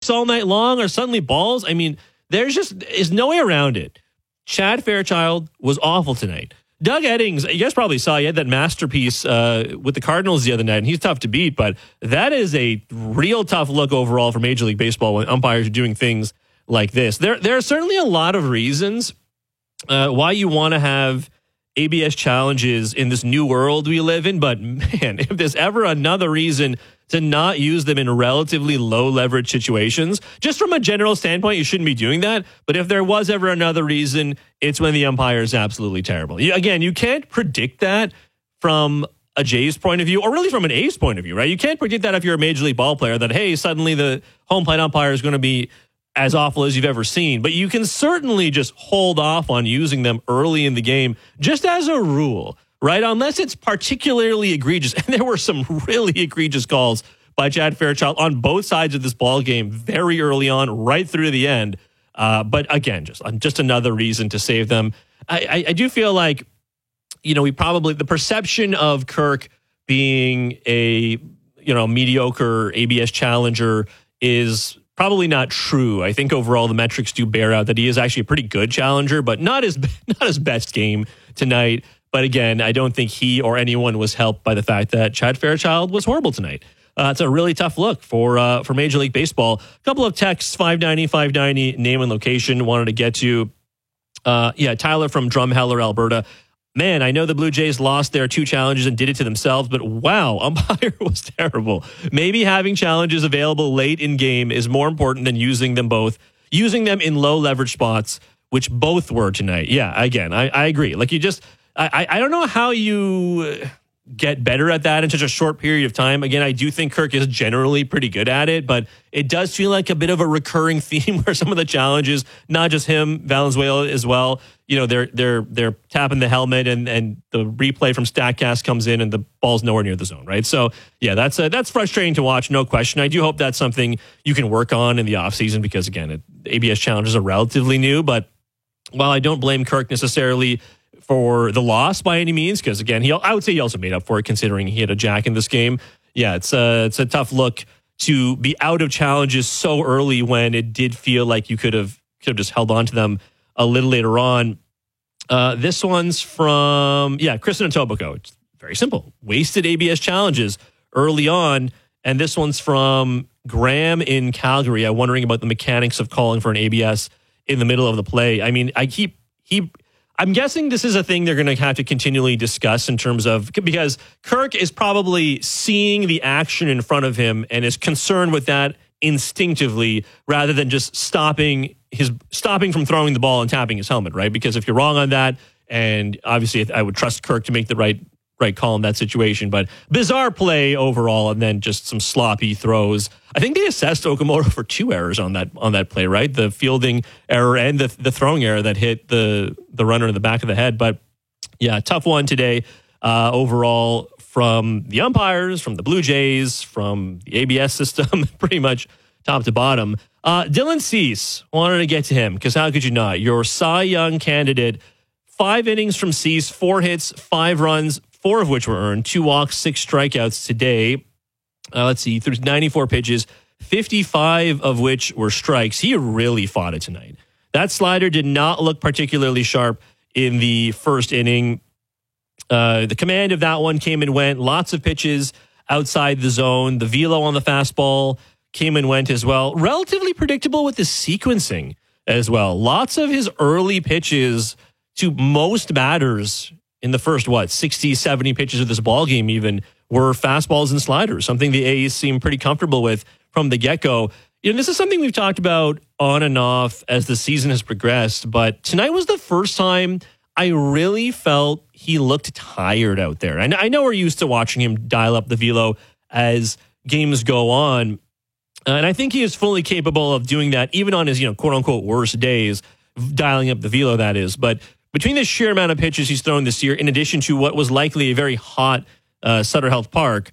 strikes all night long or suddenly balls. I mean, is no way around it. Chad Fairchild was awful tonight. Doug Eddings, you guys probably saw he had that masterpiece with the Cardinals the other night, and he's tough to beat, but that is a real tough look overall for Major League Baseball when umpires are doing things like this. There are certainly a lot of reasons why you want to have ABS challenges in this new world we live in, but man, if there's ever another reason to not use them in relatively low leverage situations, just from a general standpoint, you shouldn't be doing that. But if there was ever another reason, it's when the umpire is absolutely terrible. Again, you can't predict that from a Jays point of view, or really from an A's point of view, right? You can't predict that if you're a Major League ball player that, hey, suddenly the home plate umpire is going to be as awful as you've ever seen. But you can certainly just hold off on using them early in the game, just as a rule, right? Unless it's particularly egregious. And there were some really egregious calls by Chad Fairchild on both sides of this ball game very early on, right through to the end. But again, just another reason to save them. I do feel like, the perception of Kirk being a mediocre ABS challenger is probably not true. I think overall the metrics do bear out that he is actually a pretty good challenger, but not his best game tonight. But again, I don't think he or anyone was helped by the fact that Chad Fairchild was horrible tonight. It's a really tough look for Major League Baseball. A couple of texts, 590, name and location, wanted to get to. Tyler from Drumheller, Alberta. Man, I know the Blue Jays lost their 2 challenges and did it to themselves, but wow, umpire was terrible. Maybe having challenges available late in game is more important than using them in low leverage spots, which both were tonight. Yeah, again, I agree. Like I don't know how you get better at that in such a short period of time. Again, I do think Kirk is generally pretty good at it, but it does feel like a bit of a recurring theme where some of the challenges, not just him, Valenzuela as well, they're tapping the helmet and the replay from StatCast comes in and the ball's nowhere near the zone, right? So yeah, that's frustrating to watch, no question. I do hope that's something you can work on in the offseason because again, ABS challenges are relatively new, but while I don't blame Kirk necessarily for the loss by any means, because again, I would say he also made up for it considering he had a jack in this game. Yeah, it's a tough look to be out of challenges so early when it did feel like you could have just held on to them a little later on. This one's from Kristen and Etobicoke. It's very simple. Wasted ABS challenges early on, and this one's from Graham in Calgary. I'm wondering about the mechanics of calling for an ABS in the middle of the play. I mean, I'm guessing this is a thing they're going to have to continually discuss in terms of, because Kirk is probably seeing the action in front of him and is concerned with that instinctively rather than just stopping from throwing the ball and tapping his helmet, right? Because if you're wrong on that, and obviously I would trust Kirk to make the right call in that situation, but bizarre play overall, and then just some sloppy throws. I think they assessed Okamoto for 2 errors on that play, right? The fielding error and the throwing error that hit the runner in the back of the head. But yeah, tough one today overall from the umpires, from the Blue Jays, from the ABS system, pretty much top to bottom. Dylan Cease, wanted to get to him because how could you not? Your Cy Young candidate, 5 innings from Cease, 4 hits, 5 runs, 4 of which were earned, 2 walks, 6 strikeouts today. Let's see, through 94 pitches, 55 of which were strikes. He really fought it tonight. That slider did not look particularly sharp in the first inning. The command of that one came and went. Lots of pitches outside the zone. The velo on the fastball came and went as well. Relatively predictable with the sequencing as well. Lots of his early pitches to most batters in the first, 60, 70 pitches of this ball game even were fastballs and sliders, something the A's seem pretty comfortable with from the get-go. This is something we've talked about on and off as the season has progressed, but tonight was the first time I really felt he looked tired out there. And I know we're used to watching him dial up the velo as games go on, and I think he is fully capable of doing that even on his, quote-unquote worst days, dialing up the velo, that is. But between the sheer amount of pitches he's thrown this year, in addition to what was likely a very hot Sutter Health Park,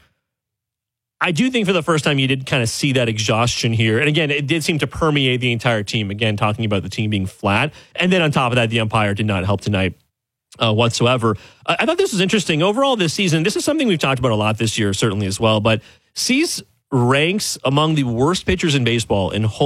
I do think for the first time you did kind of see that exhaustion here. And again, it did seem to permeate the entire team. Again, talking about the team being flat. And then on top of that, the umpire did not help tonight whatsoever. I thought this was interesting. Overall this season, this is something we've talked about a lot this year, certainly as well. But Cease ranks among the worst pitchers in baseball in